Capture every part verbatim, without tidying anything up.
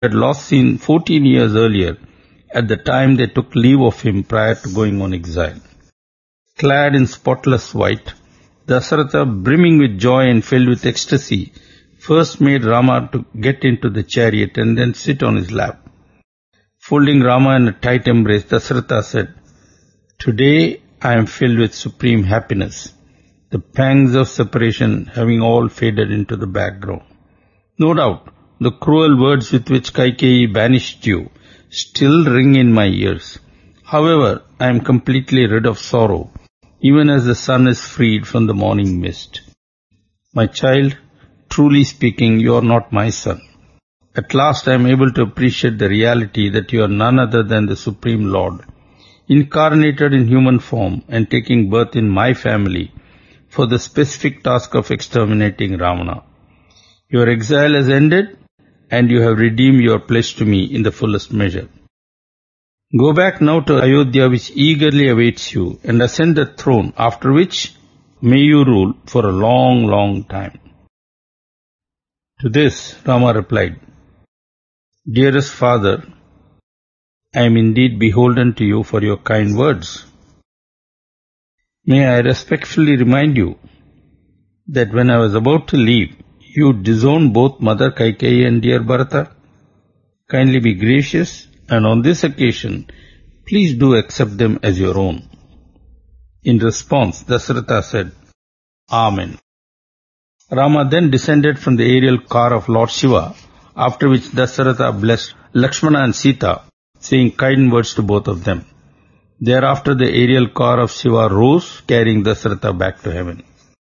had last seen fourteen years earlier at the time they took leave of him prior to going on exile. Clad in spotless white, Dasaratha, brimming with joy and filled with ecstasy, first made Rama to get into the chariot and then sit on his lap. Folding Rama in a tight embrace, Dasaratha said, "Today I am filled with supreme happiness, the pangs of separation having all faded into the background. No doubt, the cruel words with which Kaikeyi banished you still ring in my ears. However, I am completely rid of sorrow, even as the sun is freed from the morning mist. My child, truly speaking, you are not my son. At last I am able to appreciate the reality that you are none other than the Supreme Lord, incarnated in human form and taking birth in my family for the specific task of exterminating Ravana. Your exile has ended, and you have redeemed your pledge to me in the fullest measure. Go back now to Ayodhya, which eagerly awaits you, and ascend the throne, after which may you rule for a long, long time." To this, Rama replied, "Dearest father, I am indeed beholden to you for your kind words. May I respectfully remind you that when I was about to leave, you disowned both Mother Kaikeyi and dear Bharata. Kindly be gracious, and on this occasion, please do accept them as your own." In response, Dasaratha said, "Amen." Rama then descended from the aerial car of Lord Shiva, after which Dasaratha blessed Lakshmana and Sita, saying kind words to both of them. Thereafter the aerial car of Shiva rose, carrying Dasaratha back to heaven.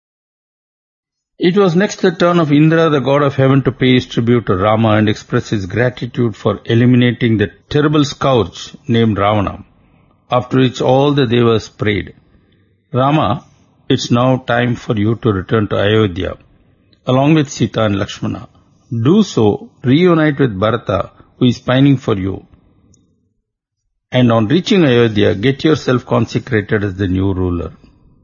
It was next the turn of Indra, the god of heaven, to pay his tribute to Rama and express his gratitude for eliminating the terrible scourge named Ravana, after which all the devas prayed, "Rama, it's now time for you to return to Ayodhya, along with Sita and Lakshmana. Do so, reunite with Bharata, who is pining for you, and on reaching Ayodhya, get yourself consecrated as the new ruler."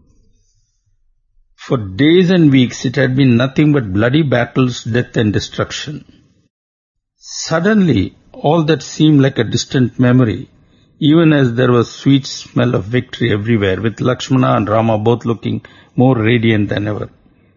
For days and weeks it had been nothing but bloody battles, death and destruction. Suddenly, all that seemed like a distant memory, even as there was sweet smell of victory everywhere, with Lakshmana and Rama both looking more radiant than ever.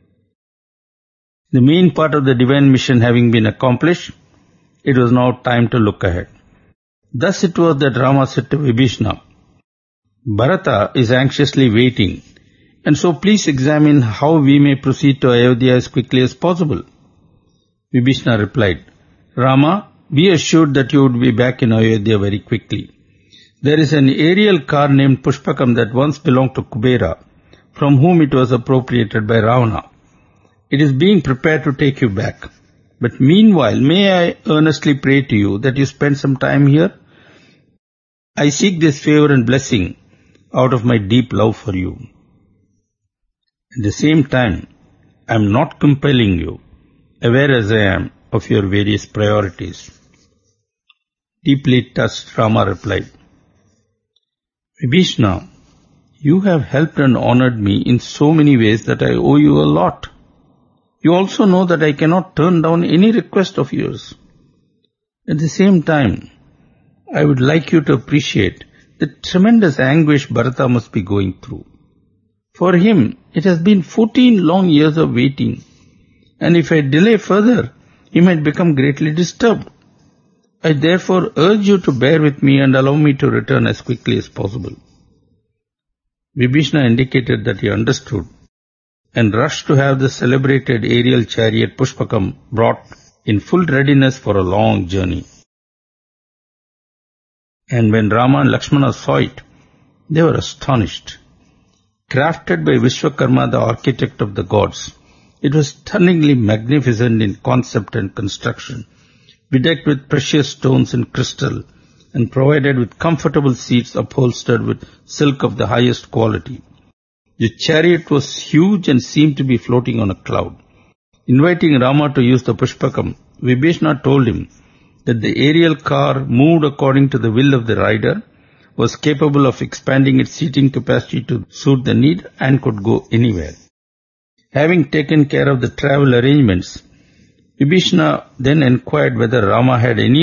The main part of the divine mission having been accomplished, it was now time to look ahead. Thus it was that Rama said to Vibhishana, "Bharata is anxiously waiting, and so please examine how we may proceed to Ayodhya as quickly as possible." Vibhishana replied, "Rama, be assured that you would be back in Ayodhya very quickly. There is an aerial car named Pushpakam that once belonged to Kubera, from whom it was appropriated by Ravana. It is being prepared to take you back. But meanwhile, may I earnestly pray to you that you spend some time here? I seek this favor and blessing out of my deep love for you. At the same time, I am not compelling you, aware as I am of your various priorities." Deeply touched, Rama replied, "Vibhishana, you have helped and honored me in so many ways that I owe you a lot. You also know that I cannot turn down any request of yours. At the same time, I would like you to appreciate the tremendous anguish Bharata must be going through. For him, it has been fourteen long years of waiting, and if I delay further, he might become greatly disturbed. I therefore urge you to bear with me and allow me to return as quickly as possible." Vibhishana indicated that he understood and rushed to have the celebrated aerial chariot Pushpakam brought in full readiness for a long journey. And when Rama and Lakshmana saw it, they were astonished. Crafted by Vishwakarma, the architect of the gods, it was stunningly magnificent in concept and construction, bedecked with precious stones and crystal, and provided with comfortable seats upholstered with silk of the highest quality. The chariot was huge and seemed to be floating on a cloud. Inviting Rama to use the Pushpakam, Vibhishana told him that the aerial car moved according to the will of the rider, was capable of expanding its seating capacity to suit the need, and could go anywhere. Having taken care of the travel arrangements, Vibhishana then inquired whether Rama had any